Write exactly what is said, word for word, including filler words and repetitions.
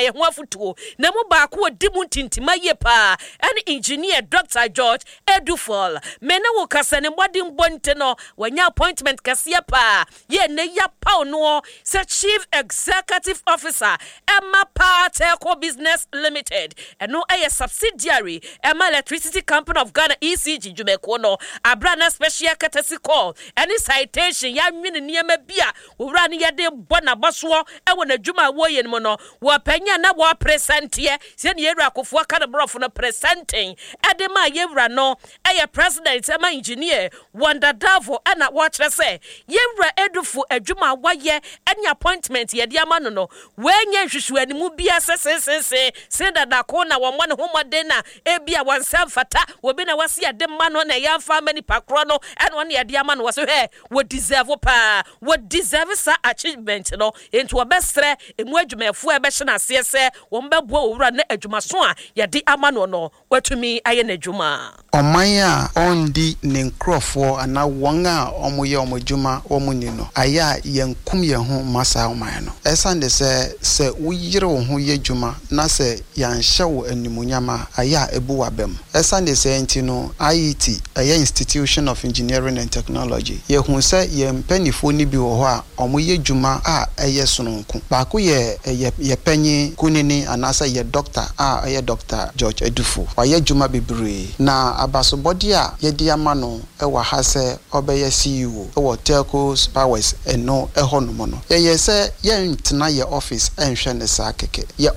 ye ho afutuo na mo ba ko di mu tintima ye pa and engineer Doctor George Edufol me na wo kasa ne modern bonte no wanya appointment kase pa ye ne ya pa no se chief executive officer Emma Power Telco Business Limited eno a subsidiary Emma Electricity Company of Ghana E C G Jumeko no abrana special courtesy call any citation ya nwene niema bia wo wura ne ye de bona boso e wona dwuma wo ye no no wo panya na wo present ye se ne yewura akofo aka na brofo no presenting edema yewura no e president Emma engineer Wonder Davo ana wo kire se yewura Edufo adwuma wo ye any appointment ye de ama no no wenye hwehwe animu bia sesensense se dada ko na wo mo ne homode na e bia wansam fata wo bi na wase ade ma no na ya fa mani pakro no and one ye de ama no wo so he wo deserve pa wo deserve sa achievement no into obestre emu adwumafo e be hye na ase se wo mbebo owura na adwumaso a ye de ama no no watumi aye na adwuma oman a ondi ne nkrofo ana won a omoye omodwuma omuni no aya yankum ye ho masa oman no esande se se uyire wo ho ye dwuma na se yanhye wo animunyama aya ebu wabem esande se enti no I E T aya Institution of Engineering and Technology ye hu se ye mpanifo ni bi wo ho a omoye dwuma a eye sononko ba ko ye ye panyi kunini anasa ye doctor a eye Doctor George Edufo waye dwuma bebre na abasobodi a ye di ama no e wa ha se obeye C E O e wo Telco Powers eno e hono mo no ye ye se ye ntena ye office enhwe ne sa keke ye